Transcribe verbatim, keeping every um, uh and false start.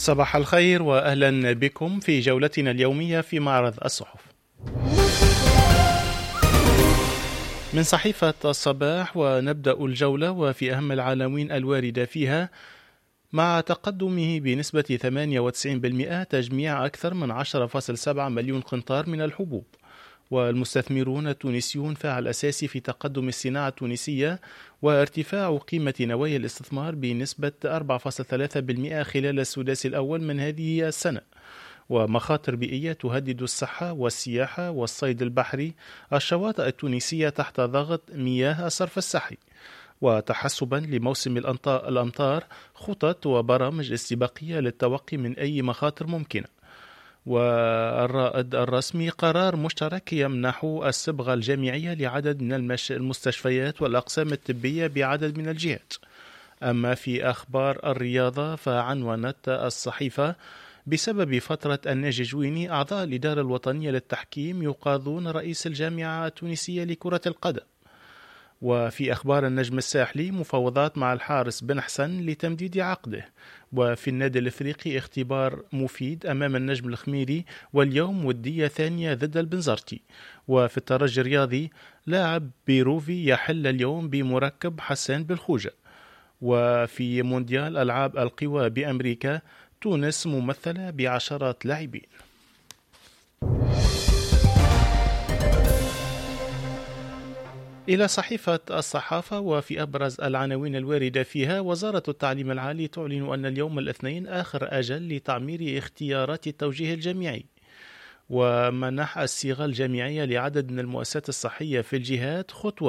صباح الخير وأهلا بكم في جولتنا اليومية في معرض الصحف. من صحيفة الصباح ونبدأ الجولة وفي أهم العناوين الواردة فيها: مع تقدمه بنسبة ثمانية وتسعين بالمئة تجميع أكثر من عشرة فاصلة سبعة مليون قنطار من الحبوب، والمستثمرون التونسيون فاعل أساسي في تقدم الصناعة التونسية، وارتفاع قيمة نوايا الاستثمار بنسبة أربعة فاصلة ثلاثة بالمئة خلال السداس الأول من هذه السنة، ومخاطر بيئية تهدد الصحة والسياحة والصيد البحري، الشواطئ التونسية تحت ضغط مياه الصرف الصحي، وتحسبا لموسم الأمطار خطط وبرامج استباقية للتوقي من أي مخاطر ممكنة. والرائد الرسمي: قرار مشترك يمنح الصبغة الجامعية لعدد من المستشفيات والأقسام الطبية بعدد من الجهات. أما في أخبار الرياضة فعنونت الصحيفة: بسبب فترة الناجي جويني أعضاء الإدارة الوطنية للتحكيم يقاضون رئيس الجامعة التونسية لكرة القدم. وفي أخبار النجم الساحلي: مفاوضات مع الحارس بن حسن لتمديد عقده. وفي النادي الإفريقي: اختبار مفيد أمام النجم الخميري، واليوم ودية ثانية ضد البنزرتي. وفي الترجي الرياضي: لاعب بيروفي يحل اليوم بمركب حسان بالخوجة. وفي مونديال ألعاب القوى بأمريكا: تونس ممثلة بعشرات لاعبين. إلى صحيفة الصحافة وفي أبرز العناوين الواردة فيها: وزارة التعليم العالي تعلن أن اليوم الاثنين آخر أجل لتعمير اختيارات التوجيه الجامعي. ومنح الصيغة الجامعية لعدد من المؤسسات الصحية في الجهات خطوة